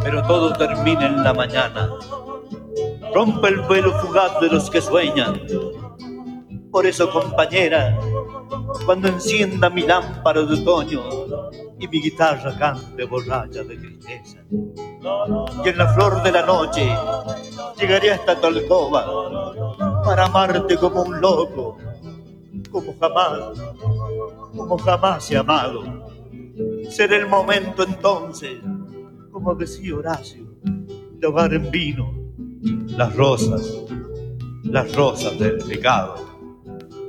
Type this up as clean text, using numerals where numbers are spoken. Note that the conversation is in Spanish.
pero todo termina en la mañana. Rompe el velo fugaz de los que sueñan. Por eso, compañera, cuando encienda mi lámpara de otoño y mi guitarra cante borracha de tristeza, y en la flor de la noche llegaré hasta tu alcoba para amarte como un loco, como jamás he amado. Será el momento entonces, como decía Horacio, de ahogar en vino las rosas del pecado.